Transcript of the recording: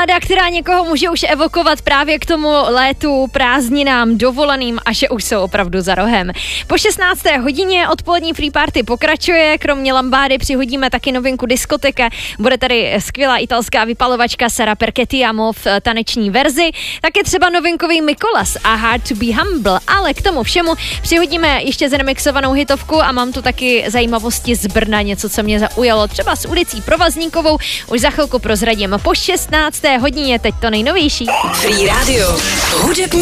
nálada, která někoho může už evokovat právě k tomu létu, prázdninám, dovoleným a že už jsou opravdu za rohem. Po 16. hodině odpolední free party pokračuje, kromě lambády přihodíme taky novinku diskoteka, bude tady skvělá italská vypalovačka Sara Perchettiamo v taneční verzi, taky třeba novinkový Mikolas a Hard to be Humble, ale k tomu všemu přihodíme ještě zremixovanou hitovku a mám tu taky zajímavosti z Brna, něco, co mě zaujalo, třeba s ulicí Provazníkovou, už za chvilku prozradím. Po 16. hodině teď to nejnovější. Free Radio. Hudební